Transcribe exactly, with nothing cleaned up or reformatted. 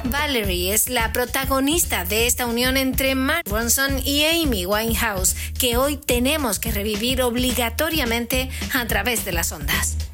Valerie es la protagonista de esta unión entre Mark Ronson y Amy Winehouse, que hoy tenemos que revivir obligatoriamente a través de las ondas.